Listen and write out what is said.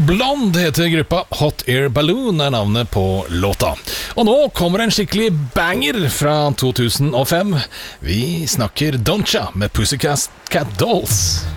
Blonde heter gruppa, Hot Air Balloon er navnet på låta. Og nå kommer en skikkelig banger fra 2005. Vi snakker Don'tcha med Pussycat Dolls.